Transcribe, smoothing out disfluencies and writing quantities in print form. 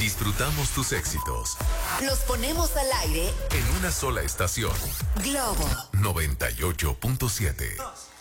Disfrutamos tus éxitos. Los ponemos al aire en una sola estación. Globo 98.7.